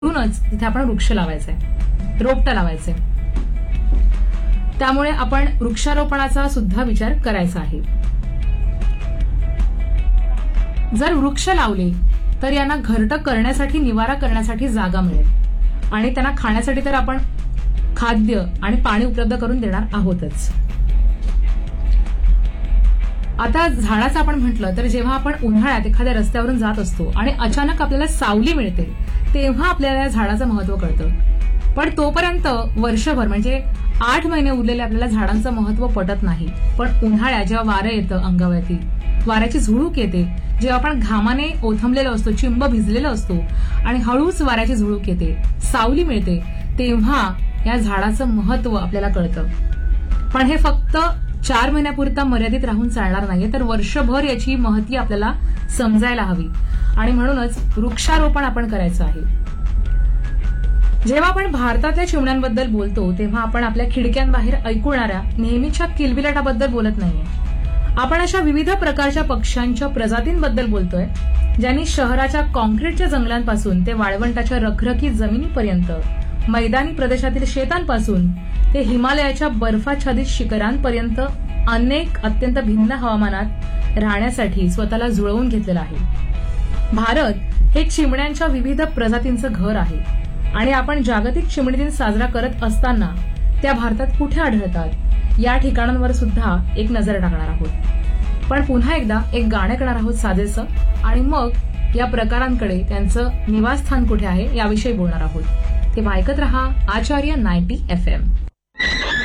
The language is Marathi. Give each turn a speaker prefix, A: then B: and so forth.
A: म्हणूनच तिथे आपण वृक्ष लावायचंय, रोपटं लावायचंय. त्यामुळे आपण वृक्षारोपणाचा सुद्धा विचार करायचा आहे. जर वृक्ष लावले तर यांना घरटं करण्यासाठी, निवारा करण्यासाठी जागा मिळेल आणि त्यांना खाण्यासाठी तर आपण खाद्य आणि पाणी उपलब्ध करून देणार आहोतच. आता झाडाचं आपण म्हटलं तर जेव्हा आपण उन्हाळ्यात एखाद्या रस्त्यावरून जात असतो आणि अचानक आपल्याला सावली मिळते तेव्हा आपल्याला या झाडाचं महत्व कळतं. पण तोपर्यंत वर्षभर म्हणजे 8 महिने उरलेले आपल्याला झाडांचं महत्व पटत नाही. पण उन्हाळ्यात जेव्हा वारं येतं अंगावरती, वाऱ्याची झुळूक येते, जेव्हा आपण घामाने ओथंबलेलो असतो, चिंब भिजलेलो असतो आणि हळूच वाऱ्याची झुळूक येते, सावली मिळते, तेव्हा या झाडाचं महत्व आपल्याला कळतं. पण हे फक्त 4 महिन्यापुरता मर्यादित राहून चालणार नाहीये, तर वर्षभर याची महती आपल्याला समजायला हवी आणि म्हणूनच वृक्षारोपण आपण करायचं आहे. जेव्हा आपण भारतातल्या चिमण्यांबद्दल बोलतो तेव्हा आपण आपल्या खिडक्यांबाहेर ऐकू येणाऱ्या नेहमीच्या किलबिलाटाबद्दल बोलत नाहीये. आपण अशा विविध प्रकारच्या पक्ष्यांच्या प्रजातींबद्दल बोलतोय ज्यांनी शहराच्या कॉन्क्रीटच्या जंगलांपासून ते वाळवंटाच्या रखरखीत जमिनीपर्यंत, मैदानी प्रदेशातील शेतांपासून ते हिमालयाच्या बर्फाच्छादित शिखरांपर्यंत अनेक अत्यंत भिन्न हवामानात राहण्यासाठी स्वतःला जुळवून घेतलेलं आहे. भारत हे चिमण्यांच्या विविध प्रजातींचं घर आहे आणि आपण जागतिक चिमणी दिन साजरा करत असताना त्या भारतात कुठे आढळतात या ठिकाणांवर सुद्धा एक नजर टाकणार आहोत. पण पुन्हा एकदा एक गाणं ऐकणार आहोत साजेसं आणि मग या प्रकारांकडे, त्यांचं निवासस्थान कुठे आहे याविषयी बोलणार आहोत. तेव्हा ऐकत रहा आचार्य 90 FM.